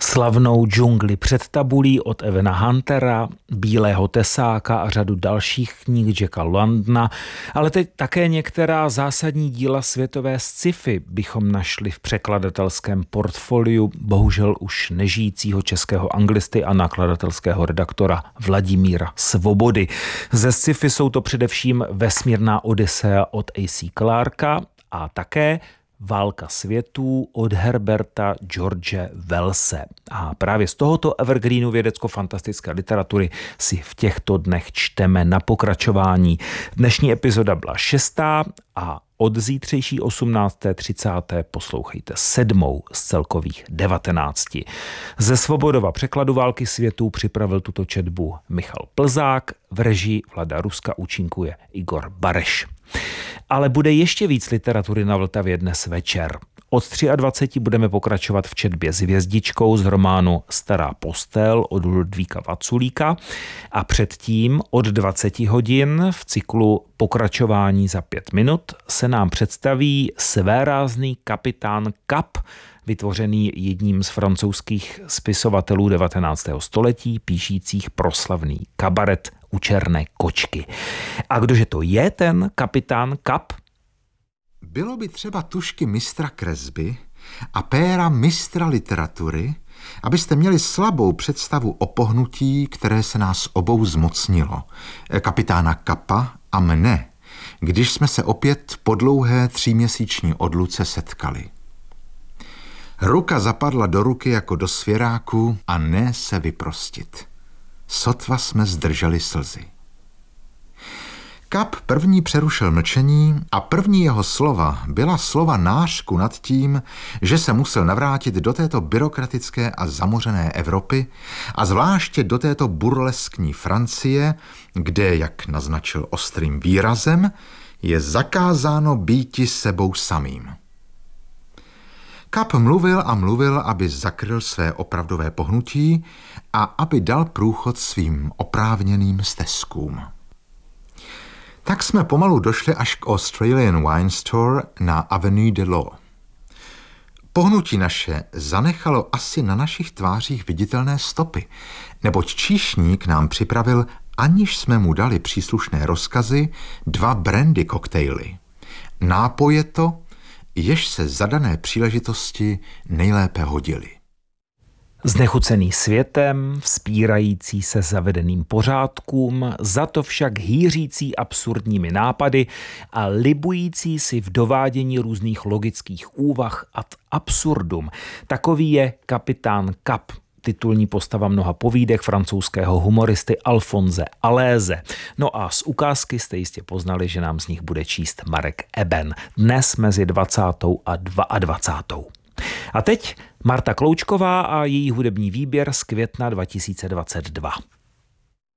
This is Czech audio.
Slavnou džungli před tabulí od Evana Huntera, Bílého tesáka a řadu dalších knih Jacka Londona, ale teď také některá zásadní díla světové sci-fi bychom našli v překladatelském portfoliu bohužel už nežijícího českého anglisty a nakladatelského redaktora Vladimíra Svobody. Ze sci-fi jsou to především Vesmírná Odysea od A.C. Clarka a také Válka světů od Herberta George Wellse. A právě z tohoto evergreenu vědecko-fantastické literatury si v těchto dnech čteme na pokračování. Dnešní epizoda byla 6. a od zítřejší 18.30. poslouchejte 7. z celkových 19. Ze Svobodova překladu Války světů připravil tuto četbu Michal Plzák, v režii Vlada Ruska účinkuje Igor Bareš. Ale bude ještě víc literatury na Vltavě dnes večer. Od 23 budeme pokračovat v četbě s hvězdičkou z románu Stará postel od Ludvíka Vaculíka a předtím od 20 hodin v cyklu Pokračování za 5 minut se nám představí svérázný kapitán Kap, vytvořený jedním z francouzských spisovatelů 19. století, píšících proslavný kabaret U černé kočky. A kdože to je ten kapitán Kap? Bylo by třeba tušky mistra kresby a péra mistra literatury, abyste měli slabou představu o pohnutí, které se nás obou zmocnilo, kapitána Kapa a mne, když jsme se opět po dlouhé 3měsíční odluce setkali. Ruka zapadla do ruky jako do svěráku a ne se vyprostit. Sotva jsme zdrželi slzy. Kap první přerušil mlčení a první jeho slova byla slova nářku nad tím, že se musel navrátit do této byrokratické a zamořené Evropy a zvláště do této burleskní Francie, kde, jak naznačil ostrým výrazem, je zakázáno býti sebou samým. Kap mluvil a mluvil, aby zakryl své opravdové pohnutí a aby dal průchod svým oprávněným stezkům. Tak jsme pomalu došli až k Australian Wine Store na Avenue de l'Eau. Pohnutí naše zanechalo asi na našich tvářích viditelné stopy, neboť číšník nám připravil, aniž jsme mu dali příslušné rozkazy, 2 brandy koktejly. Nápoje to, jež se za dané příležitosti nejlépe hodily. Znechucený světem, vzpírající se zavedeným pořádkům, za to však hýřící absurdními nápady a libující si v dovádění různých logických úvah ad absurdum. Takový je kapitán Kap, titulní postava mnoha povídek francouzského humoristy Alphonse Aléze. No a z ukázky jste jistě poznali, že nám z nich bude číst Marek Eben. Dnes mezi 20. a 22. A teď Marta Kloučková a její hudební výběr z května 2022.